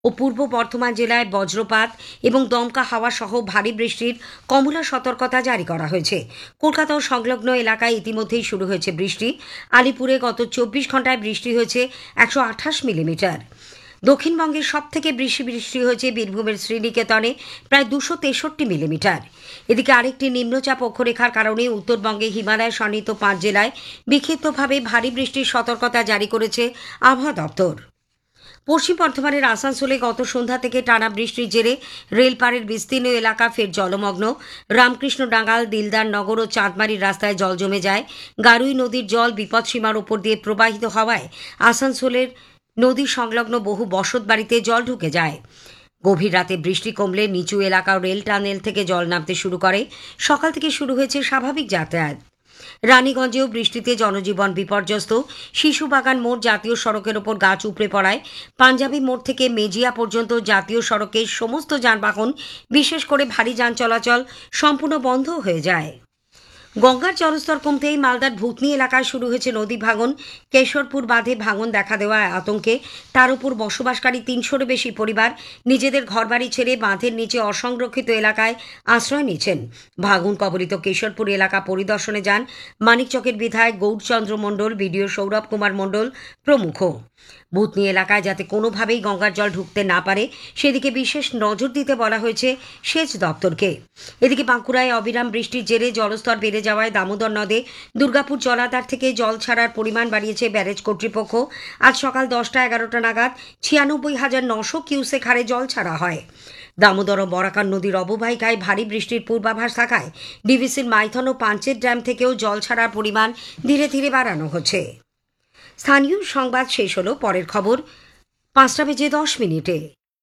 ও পূর্ব বর্ধমান জেলায় বজ্রপাত এবং দমকা হাওয়া সহ ভারী বৃষ্টির কমলা সতর্কতা জারি করা হয়েছে। কলকাতা ও সংলগ্ন এলাকায় ইতিমধ্যেই শুরু হয়েছে বৃষ্টি। আলিপুরে গত 24 ঘন্টায় বৃষ্টি হয়েছে 128 মিলিমিটার। দক্ষিণবঙ্গের সবথেকে বেশি বৃষ্টি হয়েছে বীরভূমের শ্রীনিকেতনে, প্রায় 263 মিলিমিটার। এদিকে আরেকটি নিম্নচাপ অক্ষরেখার কারণে উত্তরবঙ্গে হিমালয় সন্নিহিত 5 জেলায় বিক্ষিপ্তভাবে ভারী বৃষ্টির সতর্কতা জারি করেছে আবহাওয়া দপ্তর। পশ্চিম বর্ধমানের আসানসোলে গত সন্ধ্যা থেকে টানা বৃষ্টির জেরে রেলপাড়ের বিস্তীর্ণ এলাকা ফের জলমগ্ন। রামকৃষ্ণডাঙ্গাল, দিলদার নগর ও চাঁদমারির রাস্তায় জল জমে যায়। গারুই নদীর জল বিপদসীমার ওপর দিয়ে প্রবাহিত হওয়ায় আসানসোলের নদী সংলগ্ন বহু বসতবাড়িতে জল ঢুকে যায়। গভীর রাতে বৃষ্টি কমলে নিচু এলাকা ও রেল টানেল থেকে জল নামতে শুরু করে। সকাল থেকে শুরু হয়েছে স্বাভাবিক যাতায়াত। রানীগঞ্জেও বৃষ্টিতে জনজীবন বিপর্যস্ত। শিশুবাগান মোড় জাতীয় সড়কের ওপর গাছ উপড়ে পড়ায় পাঞ্জাবি মোড় থেকে মেজিয়া পর্যন্ত জাতীয় সড়কের সমস্ত যানবাহন, বিশেষ করে ভারী যান চলাচল সম্পূর্ণ বন্ধ হয়ে যায়। গঙ্গার জলস্তর কমতেই মালদার ভূতনি এলাকায় শুরু হয়েছে নদী ভাঙন। কেশরপুর বাঁধে ভাঙন দেখা দেওয়ায় আতঙ্কে তার উপর বসবাসকারী 300-এর বেশি পরিবার নিজেদের ঘরবাড়ি ছেড়ে বাঁধের নিচে অসংরক্ষিত এলাকায় আশ্রয় নিচ্ছেন। ভাঙন কবলিত কেশরপুর এলাকা পরিদর্শনে যান মানিকচকের বিধায়ক গৌরচন্দ্র মণ্ডল, বিডিও সৌরভ কুমার মণ্ডল প্রমুখ। ভূতনি এলাকায় যাতে কোনোভাবেই গঙ্গার জল ঢুকতে না পারে সেদিকে বিশেষ নজর দিতে বলা হয়েছে সেচ দপ্তরকে। এদিকে বাঁকুড়ায় অবিরাম বৃষ্টির জেরে জলস্তর বেড়ে যাওয়ায় দামোদর নদে দুর্গাপুর জলাধার থেকে জল ছাড়ার পরিমাণ বাড়িয়েছে ব্যারেজ কর্তৃপক্ষ। আজ সকাল 10টা-11টা নাগাদ 96,900 কিউসেক হারে জল ছাড়া হয়। দামোদর ও বরাকার নদীর অববাহিকায় ভারী বৃষ্টির পূর্বাভাস থাকায় ডিভিসির মাইথন ও পাঞ্চের ড্যাম থেকেও জল ছাড়ার পরিমাণ ধীরে ধীরে বাড়ানো হচ্ছে। স্থানীয় সংবাদ শেষ হলো। পরের খবর 5:10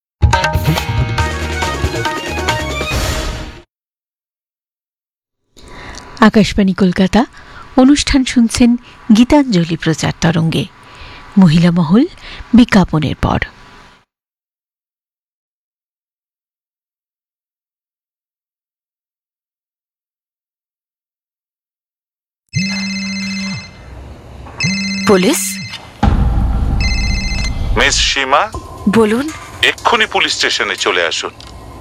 আকাশবাণী কলকাতা। অনুষ্ঠান শুনছেন গীতাঞ্জলি প্রচার তরঙ্গে। মহিলা মহল বিজ্ঞাপনের পর। পুলিশ? মিস সীমা, বলুন। এক্ষুনি পুলিশ স্টেশনে চলে আসুন।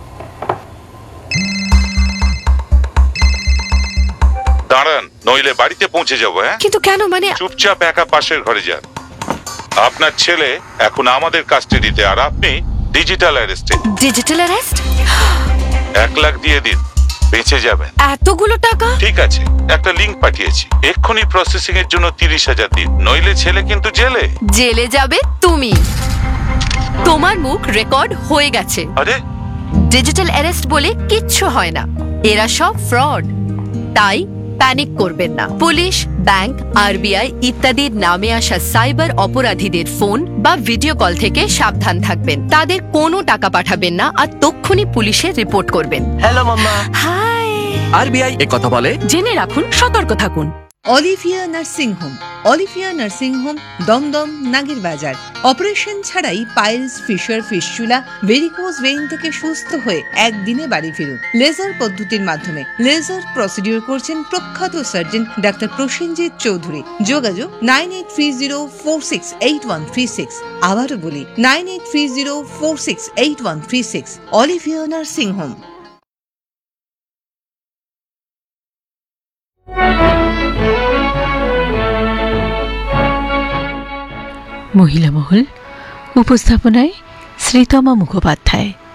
দাঁড়ান, নইলে বাড়িতে পৌঁছে যাবো। হ্যাঁ, কিন্তু কেন? মানে চুপচাপ একা পাশের ঘরে যান। আপনার ছেলে এখন আমাদের কাস্টাডিতে, আর আপনি ডিজিটাল অ্যারেস্টে। Digital arrest? 1 লাখ দিয়ে দিন, বেঁচে যাবেন। এতগুলো টাকা? ঠিক আছে, একটা লিংক পাঠিয়েছি, এক্ষুনি প্রসেসিং এর জন্য 30,000 দিন, নইলে ছেলে কিন্তু জেলে। জেলে যাবে তুমি। তোমার মুখ রেকর্ড হয়ে গেছে। আরে, ডিজিটাল অ্যারেস্ট বলে কিচ্ছু হয় না, এরা সব ফ্রড। তাই প্যানিক করবেন না। পুলিশ, ব্যাংক, আরবিআই ইত্যাদির নামে আসা সাইবার অপরাধীদের ফোন বা ভিডিও কল থেকে সাবধান থাকবেন। তাদের কোনো টাকা পাঠাবেন না আর তক্ষুনি পুলিশে রিপোর্ট করবেন। হ্যালো মাম্মা। হাই। আরবিআই এ কথা বলে। জেনে রাখুন, সতর্ক থাকুন। Olivia nursing home. Olivia nursing home, Dumdum, নাগের বাজার। অপারেশন ছাড়াই piles, fisher, fistula, varicose vein থেকে সুস্থ হয়ে একদিনে বাড়ি ফিরুন লেজার পদ্ধতির মাধ্যমে। লেজার প্রসিডিউর করছেন প্রখ্যাত সার্জন ডাক্তার প্রসেনজিৎ চৌধুরী। যোগাযোগ 9830468136। আবারও বলি 9830468136। Olivia nursing home. মহিলা মহল উপস্থাপনায় শ্রীতমা মুখোপাধ্যায়।